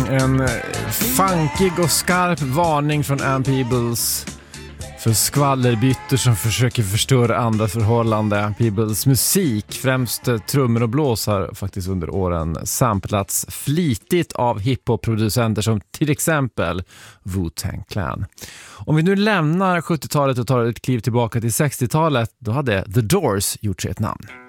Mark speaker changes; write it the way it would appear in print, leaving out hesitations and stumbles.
Speaker 1: En funkig och skarp varning från Ann Peebles för skvallerbyttor som försöker förstöra andra förhållanden. Ann Peebles musik, främst trummor och blås, har faktiskt under åren samplats flitigt av hiphop-producenter som till exempel Wu-Tang Clan. Om vi nu lämnar 70-talet och tar ett kliv tillbaka till 60-talet, då hade The Doors gjort sig ett namn.